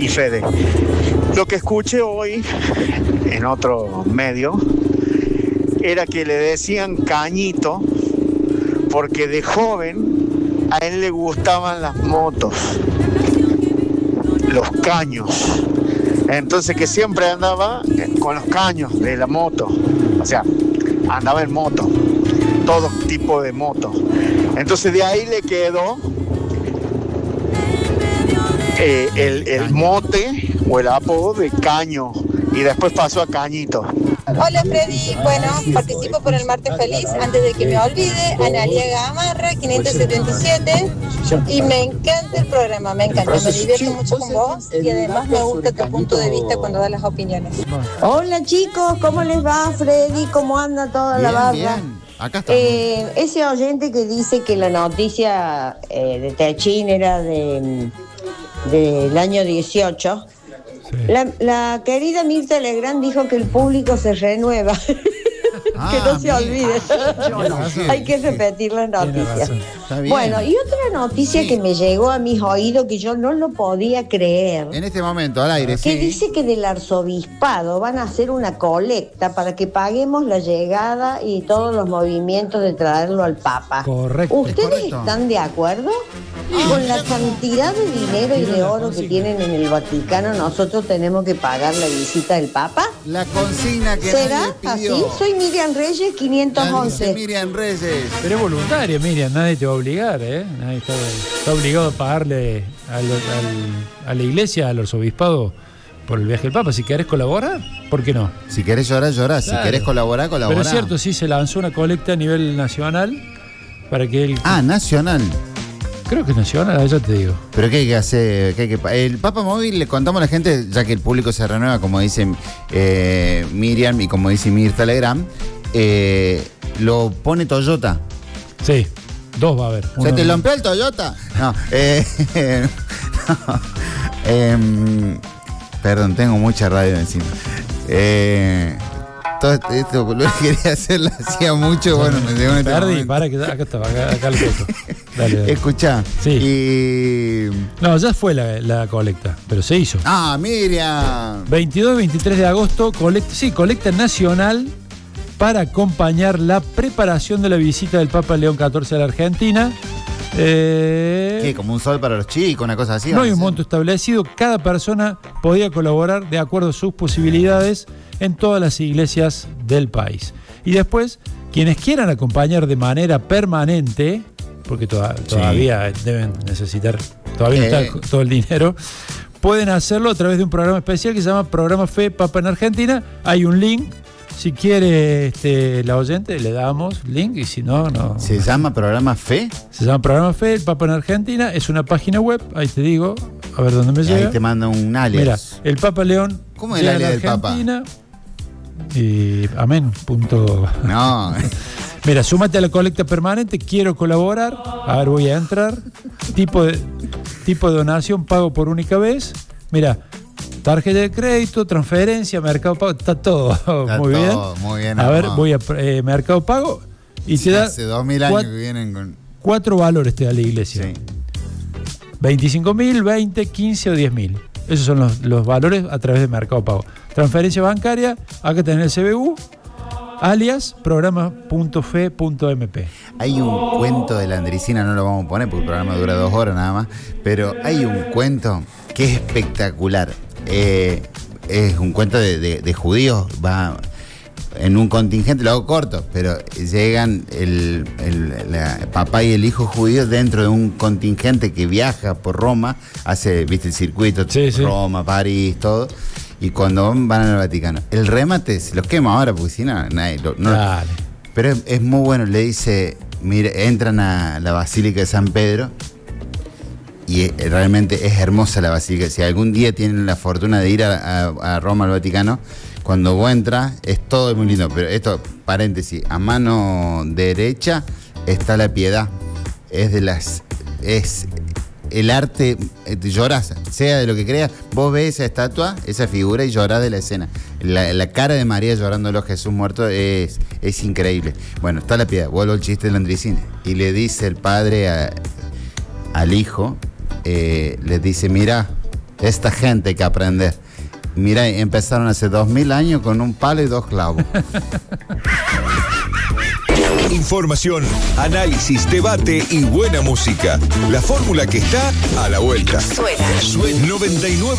y Fede. Lo que escuché hoy en otro medio era que le decían Cañito porque de joven a él le gustaban las motos, los caños. Entonces que siempre andaba con los caños de la moto, o sea, andaba en moto, todo tipo de moto. Entonces de ahí le quedó el mote o el apodo de Caño y después pasó a Cañito. Hola Freddy, bueno, participo por el Martes Feliz. Antes de que me olvide, Analia Gamarra, 577. Y me encanta el programa, me encanta, me divierto mucho con vos y además me gusta tu punto de vista cuando das las opiniones. Hola chicos, ¿cómo les va Freddy? ¿Cómo anda toda la barra? Bien. Acá estamos. Ese oyente que dice que la noticia de Techín era del año 18, sí. La querida Mirta Legrand dijo que el público se renueva. Que no se olvide. Hay que repetir las noticias. Bueno, y otra noticia que me llegó a mis oídos que yo no lo podía creer. En este momento, al aire, que dice que del arzobispado van a hacer una colecta para que paguemos la llegada y todos los movimientos de traerlo al Papa. Correcto. ¿Ustedes están de acuerdo? Con la cantidad de dinero y de oro que tienen en el Vaticano, nosotros tenemos que pagar la visita del Papa. La consigna que ¿será nadie pidió? así? Soy Miriam Reyes, 511. Miriam Reyes. Pero es voluntaria, Miriam, nadie te va a obligar, ¿eh? Nadie está obligado a pagarle a la iglesia, al arzobispado, por el viaje del Papa. Si querés colaborar, ¿por qué no? Si querés llorar, llorá. Claro. Si querés colaborar, colabora. Pero es cierto, sí, se lanzó una colecta a nivel nacional para que él... nacional. Creo que es nacional, ya te digo. Pero ¿qué hay que hacer? El Papa Móvil, le contamos a la gente, ya que el público se renueva, como dice Miriam y como dice Mirta Legrand, lo pone Toyota. Sí, dos va a haber. ¿Se te rompió el Toyota? No. Perdón, tengo mucha radio encima. Todo esto lo quería hacer, lo hacía mucho, bueno, me llegó en este para que acá está, acá lo toco. Dale. Escuchá. Sí. No, ya fue la colecta, pero se hizo. Miriam. 22 y 23 de agosto, colecta nacional para acompañar la preparación de la visita del Papa León XIV a la Argentina. ¿Qué? ¿Como un sol para los chicos, una cosa así? No hay un monto establecido, cada persona podía colaborar de acuerdo a sus posibilidades en todas las iglesias del país. Y después, quienes quieran acompañar de manera permanente, porque todavía deben necesitar, todavía no está todo el dinero, pueden hacerlo a través de un programa especial que se llama Programa Fe Papa en Argentina. Hay un link. Si quiere la oyente, le damos link y si no, no. ¿Se llama Programa Fe? Se llama Programa Fe, el Papa en Argentina. Es una página web, ahí te digo, a ver dónde me llega. Ahí te manda un alias. Mira, el Papa León. ¿Cómo es el alias del Papa? Y amén. No. Mira, súmate a la colecta permanente, quiero colaborar. A ver, voy a entrar. Tipo de donación, pago por única vez. Mira. Tarjeta de crédito, transferencia, Mercado Pago, está todo muy bien. Muy bien. A ver, voy a Mercado Pago y te da. Hace 2000 años que vienen con. 4 valores te da la iglesia. Sí. 25.000, 20, 15 o 10.000. Esos son los valores a través de Mercado Pago. Transferencia bancaria, acá tenés el CBU, alias programa.fe.mp. Hay un cuento de la Andricina, no lo vamos a poner porque el programa dura 2 horas nada más, pero hay un cuento que es espectacular. Es un cuento de judíos, va en un contingente, lo hago corto, pero llegan el papá y el hijo judíos dentro de un contingente que viaja por Roma, viste el circuito, sí. Roma, París, todo, y cuando van al Vaticano, el remate se los quema ahora, porque si no, nadie Dale. Pero es muy bueno, le dice, mire, entran a la Basílica de San Pedro, y realmente es hermosa la basílica. Si algún día tienen la fortuna de ir a Roma, al Vaticano, cuando vos entras es todo muy lindo. Pero esto, paréntesis, a mano derecha está la Piedad. Es el arte, llorás, sea de lo que creas, vos ves esa estatua, esa figura y llorás de la escena. La cara de María llorándolo a Jesús muerto es increíble. Bueno, está la Piedad, vuelvo al chiste del Andricina. Y le dice el padre al hijo, les dice, mira, Esta gente hay que aprender. Mira, empezaron hace 2000 años con un palo y 2 clavos. Información, análisis, debate y buena música. La fórmula que está a la vuelta. Suena 99.